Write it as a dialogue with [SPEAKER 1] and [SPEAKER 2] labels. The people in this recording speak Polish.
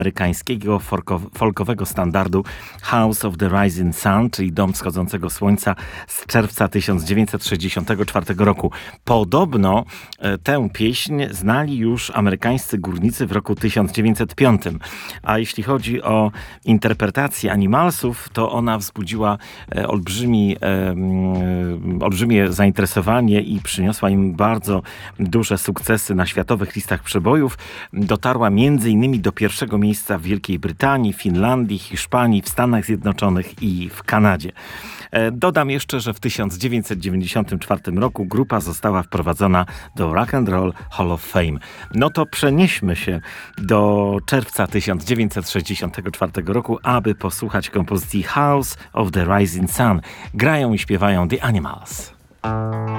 [SPEAKER 1] amerykańskiego folkowego standardu House of the Rising Sun, czyli Dom Wschodzącego Słońca z czerwca 1964 roku. Podobno tę pieśń znali już amerykańscy górnicy w roku 1905. A jeśli chodzi o interpretację Animalsów, to ona wzbudziła olbrzymie zainteresowanie i przyniosła im bardzo duże sukcesy na światowych listach przebojów. Dotarła m.in. do pierwszego miejsca w Wielkiej Brytanii, Finlandii, Hiszpanii, w Stanach Zjednoczonych i w Kanadzie. Dodam jeszcze, że w 1994 roku grupa została wprowadzona do Rock and Roll Hall of Fame. No to przenieśmy się do czerwca 1964 roku, aby posłuchać kompozycji House of the Rising Sun. Grają i śpiewają The Animals.